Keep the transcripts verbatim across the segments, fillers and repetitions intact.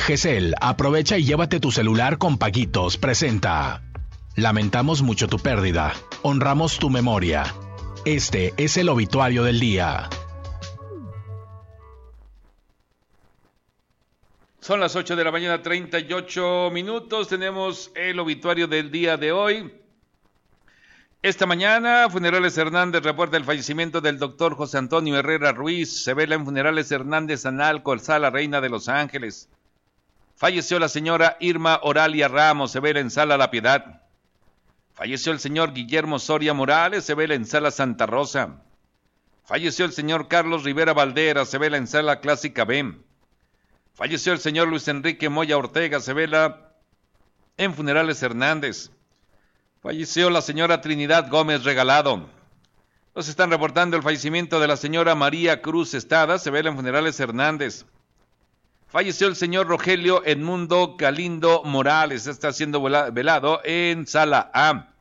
G C L, aprovecha y llévate tu celular con Paguitos, presenta. Lamentamos mucho tu pérdida, honramos tu memoria. Este es el obituario del día. Son las ocho de la mañana, treinta y ocho minutos. Tenemos el obituario del día de hoy. Esta mañana, Funerales Hernández reporta el fallecimiento del doctor José Antonio Herrera Ruiz. Se vela en Funerales Hernández Analco, Sala Reina de Los Ángeles. Falleció la señora Irma Oralia Ramos, se vela en Sala La Piedad. Falleció el señor Guillermo Soria Morales, se vela en Sala Santa Rosa. Falleció el señor Carlos Rivera Valdera, se vela en Sala Clásica B. Falleció el señor Luis Enrique Moya Ortega, se vela en Funerales Hernández. Falleció la señora Trinidad Gómez Regalado. Nos están reportando el fallecimiento de la señora María Cruz Estada, se vela en Funerales Hernández. Falleció el señor Rogelio Edmundo Galindo Morales, está siendo velado en Sala A.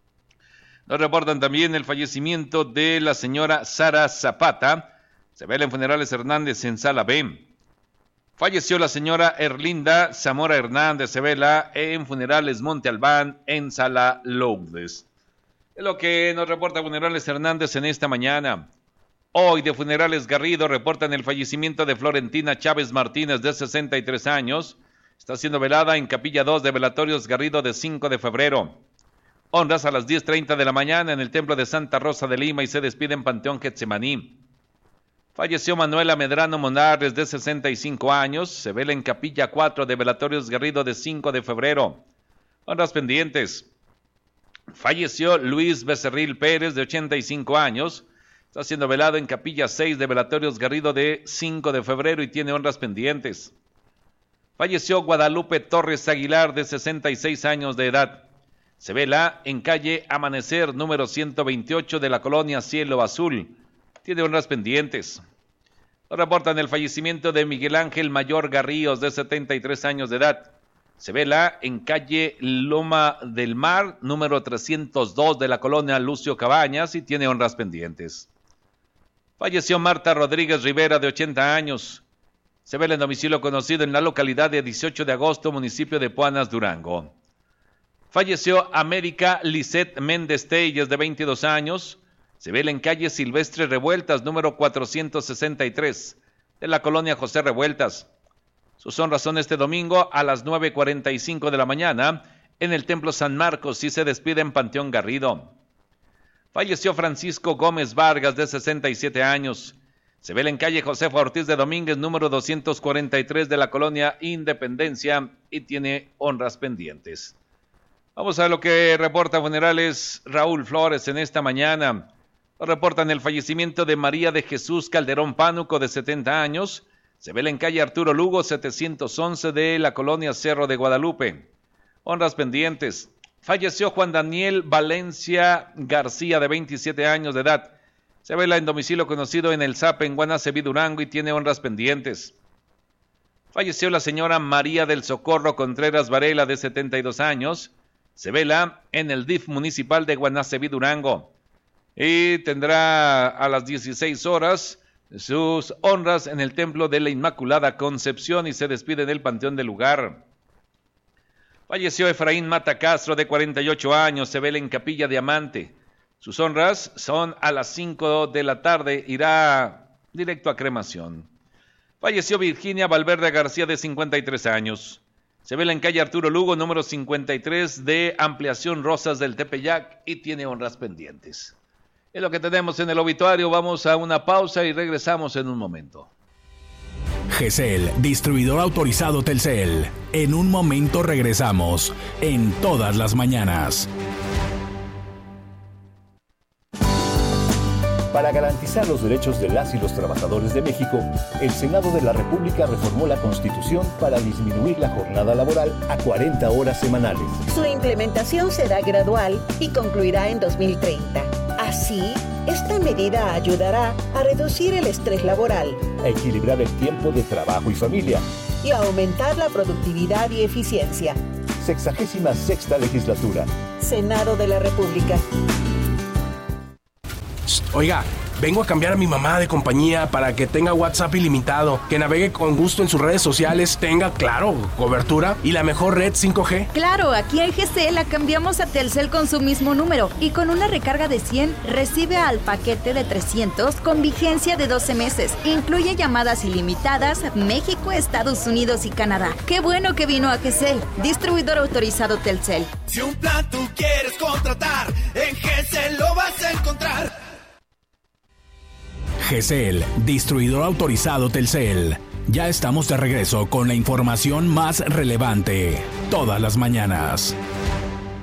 Nos reportan también el fallecimiento de la señora Sara Zapata, se vela en Funerales Hernández en Sala B. Falleció la señora Erlinda Zamora Hernández, se vela en Funerales Monte Albán en Sala Lourdes. Es lo que nos reporta Funerales Hernández en esta mañana. Hoy de Funerales Garrido reportan el fallecimiento de Florentina Chávez Martínez, de sesenta y tres años. Está siendo velada en Capilla dos de Velatorios Garrido de cinco de febrero. Honras a las diez treinta de la mañana en el Templo de Santa Rosa de Lima y se despide en Panteón Getsemaní. Falleció Manuela Medrano Monares, de sesenta y cinco años. Se vela en Capilla cuatro de Velatorios Garrido de cinco de febrero. Honras pendientes. Falleció Luis Becerril Pérez, de ochenta y cinco años. Está siendo velado en Capilla seis de Velatorios Garrido de cinco de febrero y tiene honras pendientes. Falleció Guadalupe Torres Aguilar, de sesenta y seis años de edad. Se vela en calle Amanecer, número ciento veintiocho de la colonia Cielo Azul. Tiene honras pendientes. Nos reportan el fallecimiento de Miguel Ángel Mayor Garríos, de setenta y tres años de edad. Se vela en calle Loma del Mar, número trescientos dos de la colonia Lucio Cabañas y tiene honras pendientes. Falleció Marta Rodríguez Rivera, de ochenta años. Se vela en domicilio conocido en la localidad de dieciocho de agosto, municipio de Puanas, Durango. Falleció América Lisette Méndez Telles, de veintidós años. Se vela en calle Silvestre Revueltas, número cuatrocientos sesenta y tres, de la colonia José Revueltas. Sus honras son este domingo a las nueve cuarenta y cinco de la mañana en el Templo San Marcos y se despide en Panteón Garrido. Falleció Francisco Gómez Vargas, de sesenta y siete años. Se vela en calle Josefa Ortiz de Domínguez, número doscientos cuarenta y tres de la colonia Independencia y tiene honras pendientes. Vamos a ver lo que reporta Funerales Raúl Flores en esta mañana. Reportan el fallecimiento de María de Jesús Calderón Pánuco, de setenta años. Se vela en calle Arturo Lugo, setecientos once de la colonia Cerro de Guadalupe. Honras pendientes. Falleció Juan Daniel Valencia García, de veintisiete años de edad. Se vela en domicilio conocido en el Zape, en Guanaceví, Durango, y tiene honras pendientes. Falleció la señora María del Socorro Contreras Varela, de setenta y dos años. Se vela en el D I F municipal de Guanaceví, Durango. Y tendrá a las dieciséis horas sus honras en el Templo de la Inmaculada Concepción y se despide del panteón del lugar. Falleció Efraín Mata Castro, de cuarenta y ocho años, se vela en Capilla Diamante. Sus honras son a las cinco de la tarde, irá directo a cremación. Falleció Virginia Valverde García, de cincuenta y tres años. Se vela en calle Arturo Lugo, número cincuenta y tres de Ampliación Rosas del Tepeyac y tiene honras pendientes. Es lo que tenemos en el obituario. Vamos a una pausa y regresamos en un momento. G C L, distribuidor autorizado Telcel. En un momento regresamos, en todas las mañanas. Para garantizar los derechos de las y los trabajadores de México, el Senado de la República reformó la Constitución para disminuir la jornada laboral a cuarenta horas semanales. Su implementación será gradual y concluirá en dos mil treinta. Así, esta medida ayudará a reducir el estrés laboral, a equilibrar el tiempo de trabajo y familia y a aumentar la productividad y eficiencia. Sexagésima sexta legislatura. Senado de la República. Oiga, Vengo a cambiar a mi mamá de compañía para que tenga WhatsApp ilimitado, que navegue con gusto en sus redes sociales, tenga, claro, cobertura y la mejor red cinco G. Claro, aquí en G C la cambiamos a Telcel con su mismo número y con una recarga de cien recibe al paquete de trescientos con vigencia de doce meses. Incluye llamadas ilimitadas México, Estados Unidos y Canadá. ¡Qué bueno que vino a G C L! Distribuidor autorizado Telcel. Si un plan tú quieres contratar, en G C L lo vas a encontrar. G C L, distribuidor autorizado Telcel. Ya estamos de regreso con la información más relevante todas las mañanas.